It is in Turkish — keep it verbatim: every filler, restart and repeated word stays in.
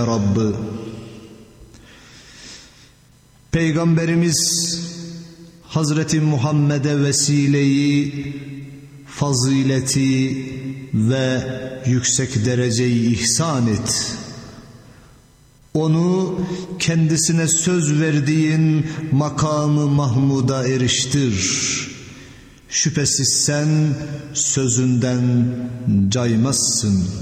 Rabbı, Peygamberimiz Hazreti Muhammed'e vesileyi, fazileti ve yüksek dereceyi ihsan et. Onu kendisine söz verdiğin makamı Mahmud'a eriştir. Şüphesiz sen sözünden caymazsın.